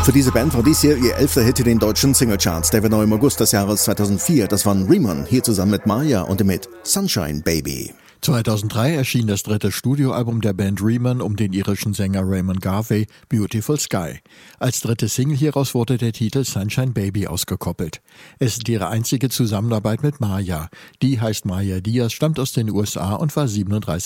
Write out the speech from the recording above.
Für diese Band war dies hier ihr 11. Hit in den deutschen Singlecharts. Der war neu im August des Jahres 2004. Das waren Riemann, hier zusammen mit Maya und dem Hit Sunshine Baby. 2003 erschien das 3. Studioalbum der Band Riemann um den irischen Sänger Raymond Garvey, Beautiful Sky. Als 3. Single hieraus wurde der Titel Sunshine Baby ausgekoppelt. Es ist ihre einzige Zusammenarbeit mit Maya. Die heißt Maya Diaz, stammt aus den USA und war 37